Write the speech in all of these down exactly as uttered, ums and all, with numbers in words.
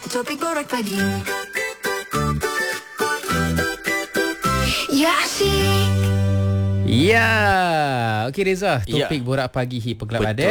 Topik Borak Pagi. Ya asyik. Ya, okey Reza, topik ya. Borak Pagi Hit Pegelap Betul. ada.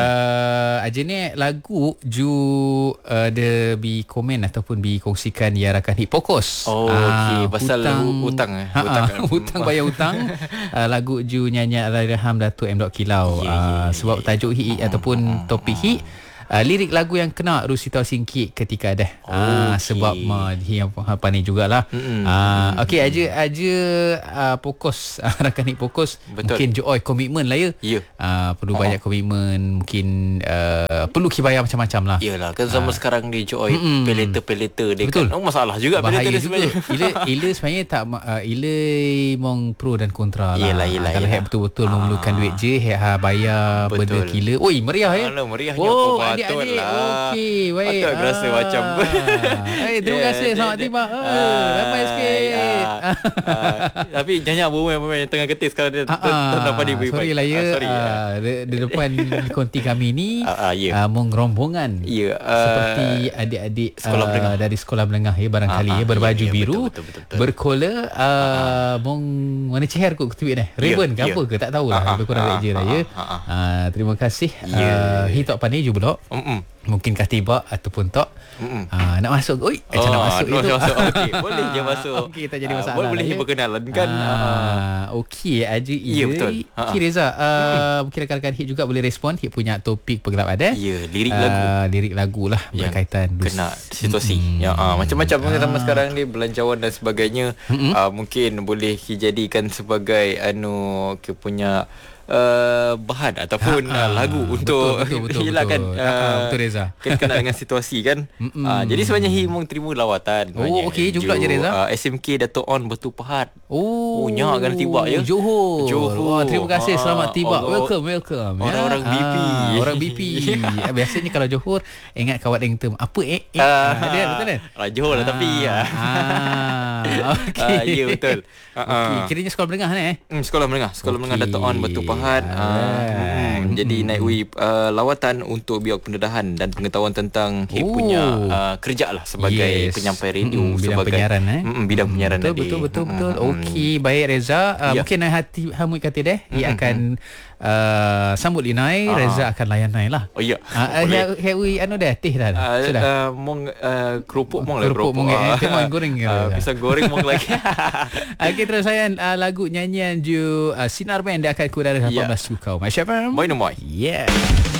Uh, aja ni lagu ju uh, ada bi komen ataupun bi kongsikan ya rakan hit Pokos. Oh, okey, pasal hutang, hutang eh. Ha, Hutang, hutang, hutang bayar hutang. uh, lagu ju nyanyi Allahyarham Datuk M. Kilau. Ya, ya, Uh, ya, sebab ya. tajuk hit ataupun topik hit. Uh, lirik lagu yang kena Rusi tahu singkit ketika dah. Oh, Ah, okey. sebab mah dia apa ni jugalah. Mm-mm. Ah, okey aja aja uh, Pokos rakan hit Pokos. Betul. Mungkin joy komitmen lah ya. Ya. Uh, perlu Oh. banyak komitmen, mungkin uh, perlu kibayar macam-macam lah. Iyalah, kan zaman sekarang ni Joy, Mm-mm. peleter-peleter dia Betul. kan. Oh, masalah juga Bahaya peleter dia juga. sebenarnya. Ila ila sebenarnya tak uh, ila mong pro dan kontra lah. Yelah, yelah, Ah, kalau yelah. hak betul-betul Ah. memerlukan duit je, hak ha bayar benda Betul. gila. Oi, meriah ya. Alah, meriahnya Oh, apa adik-adik. patut lah. Okey, baik. Patut rasa macam Eh, terima Ya, kasih. dia- Selamat dia- tiba. Oh, Ah, ramai sikit. ah, ah. Tapi nyanyi bermain-main yang tengah ketis sekarang dia Ah, ah, dapat dia baik-baik. sorry lah ya. Ah, sorry. Ah, ah. di, di depan konti kami ni Ah, ah, ya. ah, mong rombongan. Ya, ah, Seperti adik-adik sekolah ah, menengah. dari sekolah menengah ya barangkali Ah, ya ah, berbaju ya, ya, biru, betul, betul, betul, betul. berkola ah, mong warna ceher kot ketuit dah. Ribbon ke ya. apa ke tak tahulah. Ah, ah, Lebih kurang ah, je lah ah, ya. ah, ah. Ah, terima kasih. Ya. Ah, Hitok pandai je pula. Mm-mm. Mungkin katiba ataupun tak. Mm-mm. Ah, nak masuk. Oi, macam nak masuk no, itu. masuk. Okey, boleh je masuk. Okey, tak jadi Ah, masalah. Boleh, lah, boleh ya. berkenalan kan. Ah. Ah, okey aja Ya, betul. Ha, Okey ha. Reza, uh, mungkin rakan-rakan hit juga boleh respon. Hit punya topik Pegelap ada. Ya, lirik Ah, lagu lirik lagu lah yang berkaitan kena dus- situasi. Mm-mm. Ya, ah, macam-macam Ah. zaman sekarang ni belanjawan dan sebagainya. Ah, mungkin boleh dijadikan sebagai anu ke punya uh, bahan ataupun Ha, ha. uh, lagu untuk Betul, betul, betul, yelah kan. betul. Ha, ha, betul, Reza. Kan kena dengan situasi kan. Mm-mm. Ah, jadi sebenarnya Himong terima lawatan. Oh, sebenarnya. okey, jom pula je, Reza. Uh, S M K Dato' On Batu Pahat. Oh, Oh, nyak kena tiba ya. Johor. Johor. Wah, terima kasih, Ah, selamat tiba. Allah. Welcome, welcome. Orang-orang B P. Ah, orang B P. Ah, biasanya kalau Johor ingat kawan yang term apa eh? eh. Ah, Ah, dia betul kan? ah, Johor lah tapi ya. Ah, okey. Ah, ya, betul. Ah, ah. Okey, kiranya sekolah menengah ni eh. Hmm, sekolah menengah, sekolah Okey. menengah Dato' On Batu Pahat. Alright. Uh, jadi Mm-mm. naik we uh, lawatan untuk biak pendedahan dan pengetahuan tentang hip Oh. punya uh, kerja lah sebagai Yes. penyampai radio, Mm-mm, bidang sebagai penyiaran eh. Mm-mm, bidang penyiaran Betul tadi. betul betul Mm-mm, betul. mm-mm. Okey, baik Reza. Uh, Ya. mungkin hati hamui kata deh. Ia Mm-mm. akan uh, sambut linai, Ah. Reza akan layan nai lah. Oh ya. Ah, uh, hewi anu dah teh dah. Uh, Sudah. uh, mong uh, kerupuk mong lah Kerupuk mong, eh, Ah. tengok goreng ke, Ah, Reza? pisang goreng mong lagi. Okey terus saya uh, lagu nyanyian ju uh, Sinar Band dia akan kudara Ya. lapan belas Kukau. Masya-Allah. Boy no boy. Yeah.